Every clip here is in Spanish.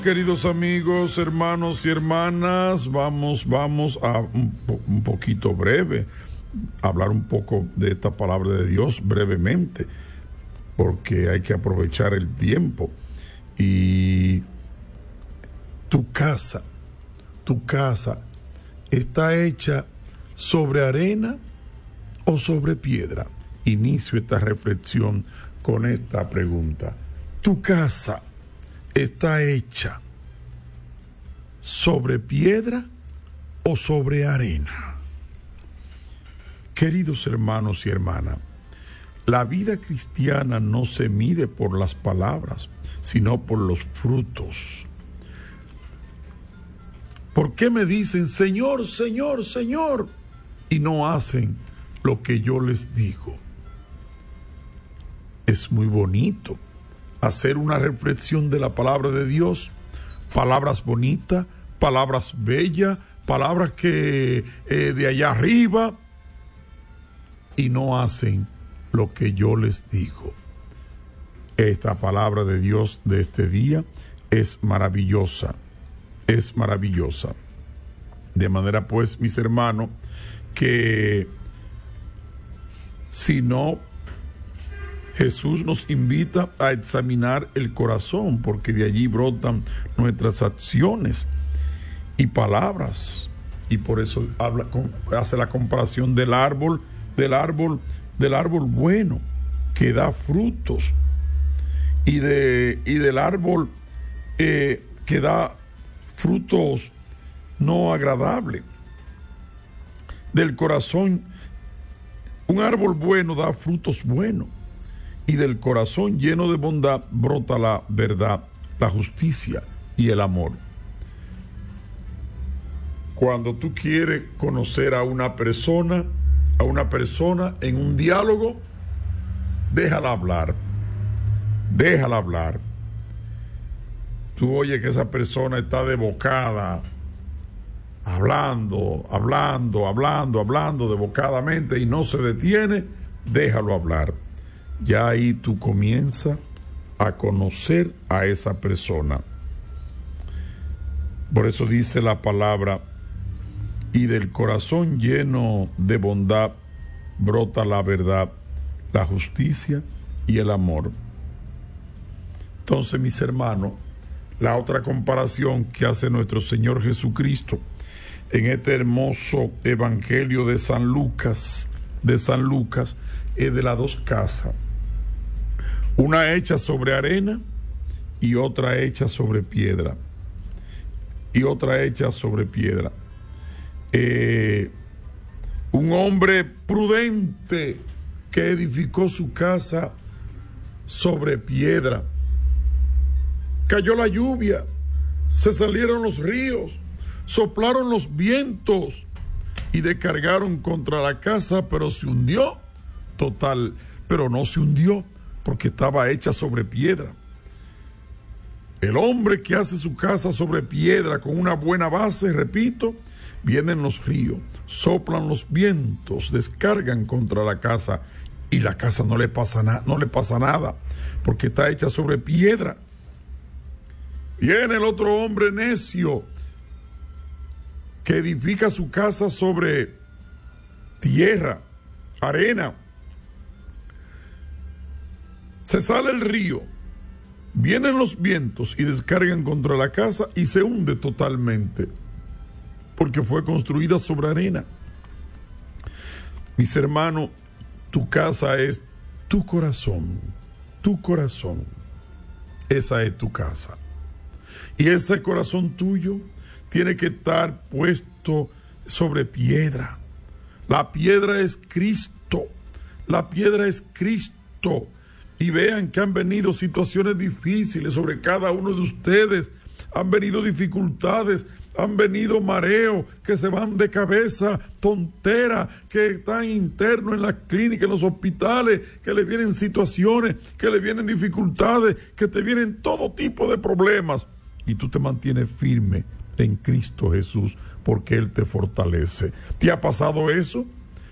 Queridos amigos, hermanos y hermanas, vamos a un poquito breve, hablar un poco de esta palabra de Dios brevemente, porque hay que aprovechar el tiempo. Y tu casa está hecha sobre arena o sobre piedra. Inicio esta reflexión con esta pregunta. Tu casa está hecha sobre piedra o sobre arena. Queridos hermanos y hermanas, la vida cristiana no se mide por las palabras, sino por los frutos. ¿Por qué me dicen Señor, Señor, Señor? Y no hacen lo que yo les digo. Es muy bonito hacer una reflexión de la palabra de Dios, palabras bonitas, palabras bellas, palabras que de allá arriba, y no hacen lo que yo les digo. Esta palabra de Dios de este día es maravillosa, es maravillosa. De manera pues, mis hermanos, que si no, Jesús nos invita a examinar el corazón, porque de allí brotan nuestras acciones y palabras. Y por eso hace la comparación del árbol bueno, que da frutos, y del árbol que da frutos no agradables. Del corazón, un árbol bueno da frutos buenos, y del corazón lleno de bondad brota la verdad, la justicia y el amor. Cuando tú quieres conocer a una persona en un diálogo, déjala hablar. Tú oyes que esa persona está desbocada, hablando desbocadamente y no se detiene, déjalo hablar. Ya ahí tú comienzas a conocer a esa persona. Por eso dice la palabra, y del corazón lleno de bondad brota la verdad, la justicia y el amor. Entonces, mis hermanos, la otra comparación que hace nuestro Señor Jesucristo en este hermoso evangelio de San Lucas, es de las dos casas. Una hecha sobre arena y otra hecha sobre piedra. Un hombre prudente que edificó su casa sobre piedra. Cayó la lluvia, se salieron los ríos, soplaron los vientos y descargaron contra la casa, pero se hundió. Pero no se hundió porque estaba hecha sobre piedra. El hombre que hace su casa sobre piedra con una buena base, repito, vienen los ríos, soplan los vientos, descargan contra la casa y la casa no le pasa nada porque está hecha sobre piedra. Viene el otro hombre necio que edifica su casa sobre tierra, arena. Se sale el río, vienen los vientos y descargan contra la casa y se hunde totalmente, porque fue construida sobre arena. Mis hermanos, tu casa es tu corazón. Esa es tu casa. Y ese corazón tuyo tiene que estar puesto sobre piedra. La piedra es Cristo. Y vean que han venido situaciones difíciles sobre cada uno de ustedes. Han venido dificultades, han venido mareos que se van de cabeza, tonteras que están internos en las clínicas, en los hospitales, que les vienen situaciones, que les vienen dificultades, que te vienen todo tipo de problemas. Y tú te mantienes firme en Cristo Jesús porque Él te fortalece. ¿Te ha pasado eso?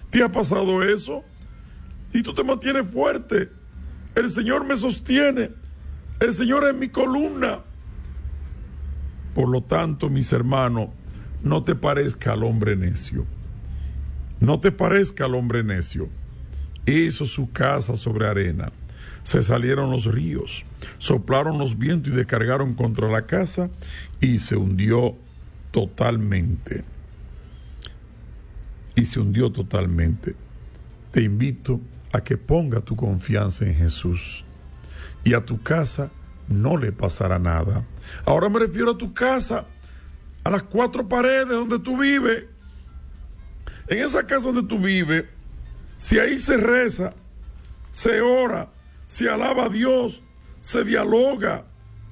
Y tú te mantienes fuerte. El Señor me sostiene. El Señor es mi columna. Por lo tanto, mis hermanos, no te parezca al hombre necio. No te parezca al hombre necio. Hizo su casa sobre arena. Se salieron los ríos, soplaron los vientos y descargaron contra la casa y se hundió totalmente. Te invito a que ponga tu confianza en Jesús y a tu casa no le pasará nada. Ahora me refiero a tu casa, a las 4 paredes donde tú vives. En esa casa donde tú vives, si ahí se reza, se ora, se alaba a Dios, se dialoga,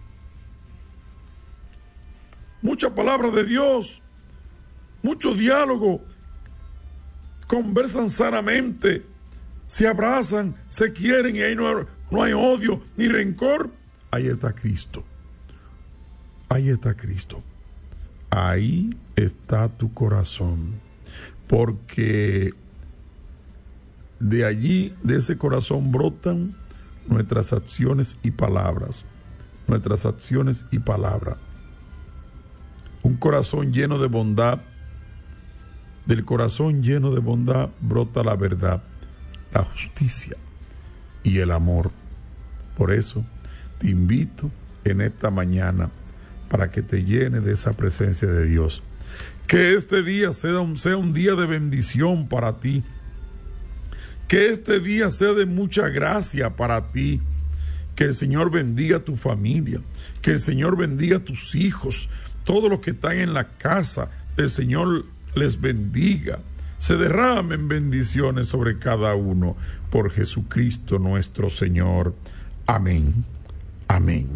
mucha palabra de Dios, mucho diálogo, conversan sanamente, se abrazan, se quieren y ahí no hay odio ni rencor. Ahí está Cristo. Ahí está Cristo. Ahí está tu corazón. Porque de allí, de ese corazón, brotan nuestras acciones y palabras. Nuestras acciones y palabras. Un corazón lleno de bondad. Del corazón lleno de bondad brota la verdad, la justicia y el amor. Por eso te invito en esta mañana para que te llene de esa presencia de Dios. Que este día sea un día de bendición para ti. Que este día sea de mucha gracia para ti. Que el Señor bendiga a tu familia. Que el Señor bendiga a tus hijos. Todos los que están en la casa, el Señor les bendiga. Se derramen bendiciones sobre cada uno. Por Jesucristo nuestro Señor. Amén. Amén.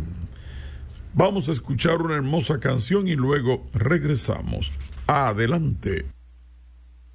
Vamos a escuchar una hermosa canción y luego regresamos. Adelante.